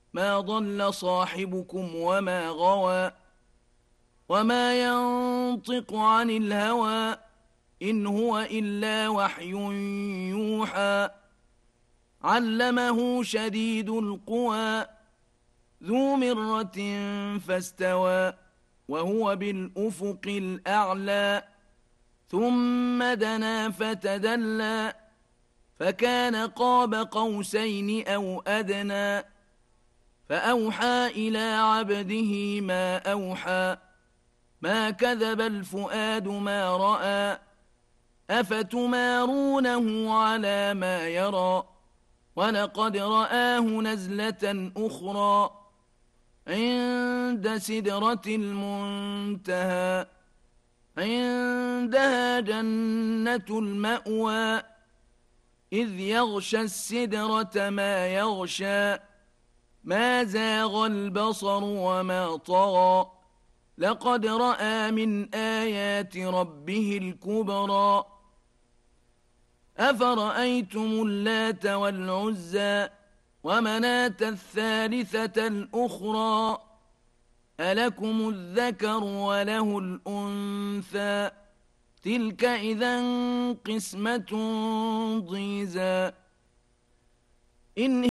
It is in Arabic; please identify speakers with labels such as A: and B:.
A: ما ضل صاحبكم وما غوى وما ينطق عن الهوى إن هو إلا وحي يوحى علمه شديد القوى ذو مرة فاستوى وهو بالأفق الأعلى ثم دنا فتدلى فكان قاب قوسين أو أدنى فأوحى إلى عبده ما أوحى ما كذب الفؤاد ما رأى أفتمارونه على ما يرى ولقد رآه نزلة أخرى عند سدرة المنتهى عندها جنة المأوى إذ يغشى السدرة ما يغشى ما زاغ البصر وما طغى لقد رأى من آيات ربه الكبرى أفرأيتم اللات والعزى ومناة الثالثة الأخرى ألكم الذكر وله الأنثى تلك إذا قسمة ضيزى إن